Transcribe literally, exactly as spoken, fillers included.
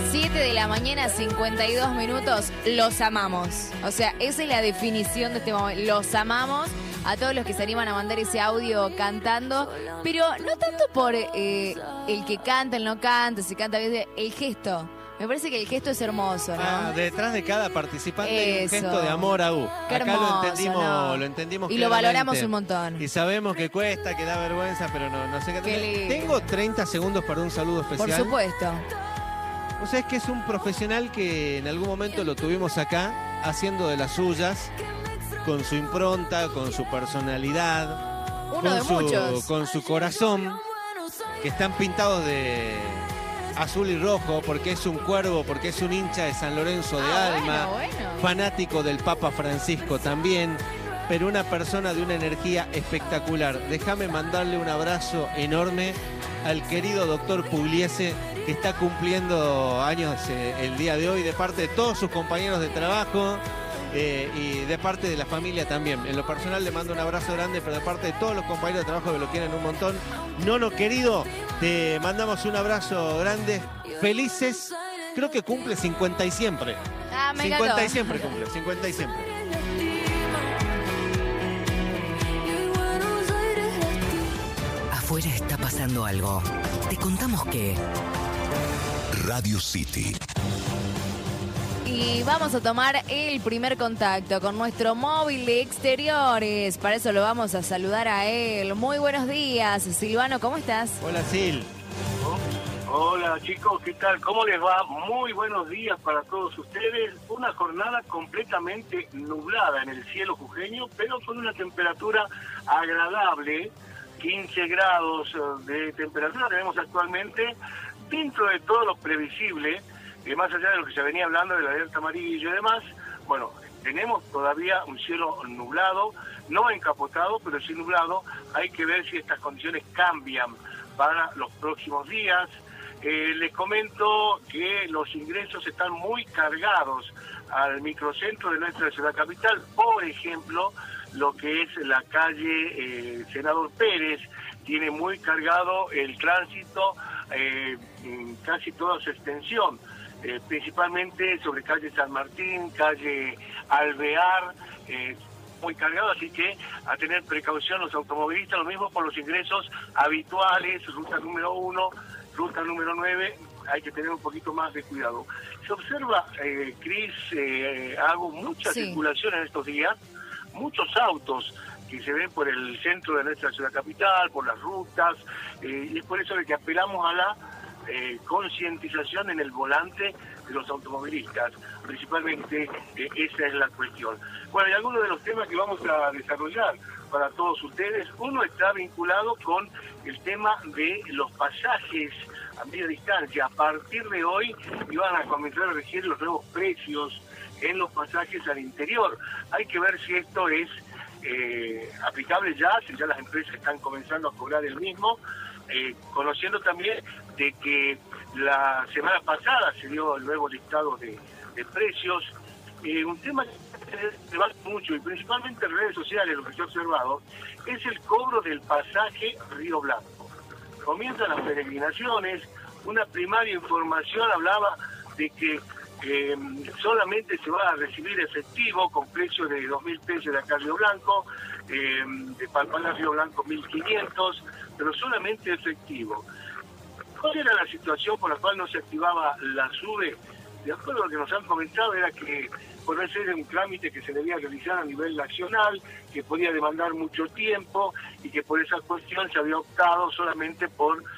siete de la mañana, cincuenta y dos minutos, los amamos. O sea, esa es la definición de este momento. Los amamos a todos los que se animan a mandar ese audio cantando, pero no tanto por eh, el que canta, el no canta, si canta bien, el gesto. Me parece que el gesto es hermoso, ¿no? Ah, detrás de cada participante hay un Eso. gesto de amor a U. Qué Acá hermoso, lo entendimos, ¿no? lo entendimos Y lo claramente. valoramos un montón. Y sabemos que cuesta, que da vergüenza, pero no, no sé qué. Qué lindo. Tengo treinta segundos para un saludo Por especial. supuesto. O sea, es que es un profesional que en algún momento lo tuvimos acá, haciendo de las suyas, con su impronta, con su personalidad, Uno con de su, muchos. con su corazón, que están pintados de azul y rojo, porque es un cuervo, porque es un hincha de San Lorenzo de Ah, alma, bueno, bueno. fanático del Papa Francisco también, pero una persona de una energía espectacular. Déjame mandarle un abrazo enorme al querido doctor Pugliese, que está cumpliendo años eh, el día de hoy, de parte de todos sus compañeros de trabajo eh, y de parte de la familia también. En lo personal le mando un abrazo grande, pero de parte de todos los compañeros de trabajo que lo quieren un montón. Nono querido, te mandamos un abrazo grande, felices, creo que cumple cincuenta y siempre. Ah, me cincuenta encantó. y siempre cumple, cincuenta y siempre. Afuera está pasando algo. Te contamos que Radio City. Y vamos a tomar el primer contacto con nuestro móvil de exteriores. Para eso lo vamos a saludar a él. Muy buenos días, Silvano, ¿cómo estás? Hola, Sil. Hola chicos, ¿qué tal? ¿Cómo les va? Muy buenos días para todos ustedes. Una jornada completamente nublada en el cielo jujeño, pero con una temperatura agradable. quince grados de temperatura tenemos actualmente, dentro de todo lo previsible, eh, más allá de lo que se venía hablando de la alerta amarilla y demás. Bueno, tenemos todavía un cielo nublado, no encapotado, pero sí nublado. Hay que ver si estas condiciones cambian para los próximos días. Eh, les comento que los ingresos están muy cargados al microcentro de nuestra ciudad capital. Por ejemplo, lo que es la calle eh, Senador Pérez tiene muy cargado el tránsito, eh, en casi toda su extensión, eh, principalmente sobre calle San Martín, calle Alvear, eh, muy cargado, así que a tener precaución los automovilistas, lo mismo por los ingresos habituales, ruta número uno, ruta número nueve, hay que tener un poquito más de cuidado. Se observa, eh, Cris, eh, hago mucha Sí. circulación en estos días, muchos autos que se ven por el centro de nuestra ciudad capital, por las rutas, eh, y es por eso de que apelamos a la eh, concientización en el volante de los automovilistas, principalmente eh, esa es la cuestión. Bueno, y algunos de los temas que vamos a desarrollar para todos ustedes, uno está vinculado con el tema de los pasajes a media distancia. A partir de hoy iban a comenzar a regir los nuevos precios en los pasajes al interior. Hay que ver si esto es eh, aplicable ya, si ya las empresas están comenzando a cobrar el mismo, eh, conociendo también de que la semana pasada se dio el nuevo listado de, de precios. Eh, un tema que se va mucho, y principalmente en redes sociales, lo que se ha observado, es el cobro del pasaje Río Blanco. Comienzan las peregrinaciones, una primaria información hablaba de que Eh, solamente se va a recibir efectivo con precio de dos mil pesos de acá Río Blanco, eh, de Palpalá Río Blanco mil quinientos, pero solamente efectivo. ¿Cuál era la situación por la cual no se activaba la SUBE? De acuerdo a lo que nos han comentado, era que por ese era un trámite que se debía realizar a nivel nacional, que podía demandar mucho tiempo y que por esa cuestión se había optado solamente por